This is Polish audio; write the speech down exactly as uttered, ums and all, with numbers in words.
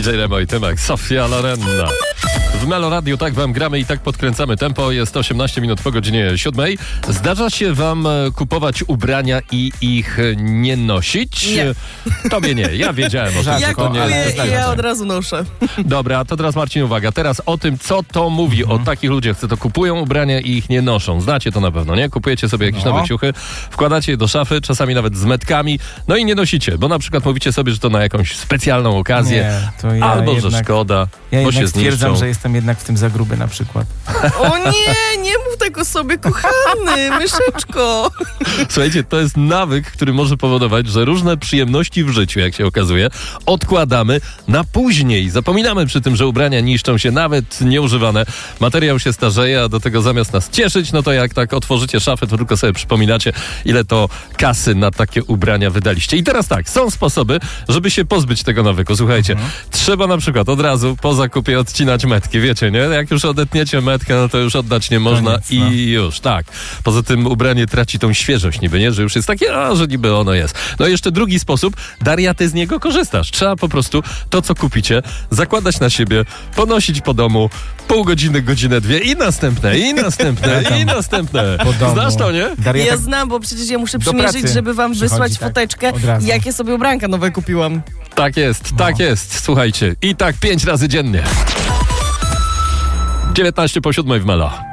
D J Remo i Tymek, Sofia Lorenna. W Melo Radio tak wam gramy i tak podkręcamy tempo. Jest osiemnaście minut po godzinie siódmej. Zdarza się wam kupować ubrania i ich nie nosić? Nie. Tobie nie. Ja wiedziałem o tym. Ja to nie, kupuję to i ja od razu noszę. Dobra, to teraz Marcin, uwaga. Teraz o tym, co to mówi o takich ludziach, co to kupują ubrania i ich nie noszą. Znacie to na pewno, nie? Kupujecie sobie jakieś No. nowe ciuchy, wkładacie je do szafy, czasami nawet z metkami, no i nie nosicie, bo na przykład mówicie sobie, że to na jakąś specjalną okazję, Nie, to ja albo jednak, że szkoda, Ja bo jednak się stwierdzam, zniszczą. że jestem jednak w tym za gruby na przykład. O nie, nie mów tego sobie, kochany, myszeczko. Słuchajcie, to jest nawyk, który może powodować, że różne przyjemności w życiu, jak się okazuje, odkładamy na później. Zapominamy przy tym, że ubrania niszczą się, nawet nieużywane. Materiał się starzeje, a do tego zamiast nas cieszyć, no to jak tak otworzycie szafę, to tylko sobie przypominacie, ile to kasy na takie ubrania wydaliście. I teraz tak, są sposoby, żeby się pozbyć tego nawyku. Słuchajcie, Mhm. trzeba na przykład od razu po zakupie odcinać metki, wiecie, nie? Jak już odetniecie metkę, no to już oddać nie można Koniec, no. i już, tak. Poza tym ubranie traci tą świeżość niby, nie? Że już jest takie, a, że niby ono jest. No i jeszcze drugi sposób, Daria, ty z niego korzystasz. Trzeba po prostu to, co kupicie, zakładać na siebie, ponosić po domu pół godziny, godzinę, dwie i następne, i następne, i następne. Po domu. Znasz to, nie? Daria Ja tak znam, bo przecież ja muszę do przymierzyć, pracy żeby wam przychodzi, wysłać tak, foteczkę, od razu. jakie sobie ubranka nowe kupiłam. Tak jest, tak jest. Słuchajcie, i tak pięć razy dziennie. dziewiętnaście po siódmej w Melo.